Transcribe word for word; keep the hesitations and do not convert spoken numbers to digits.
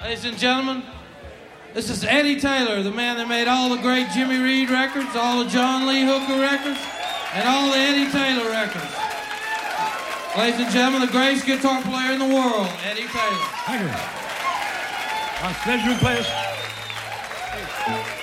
Ladies and gentlemen, this is Eddie Taylor, the man that made all the great Jimmy Reed records, all the John Lee Hooker records, and all the Eddie Taylor records. Ladies and gentlemen, the greatest guitar player in the world, Eddie Taylor. Thank you. Our pleasure, please.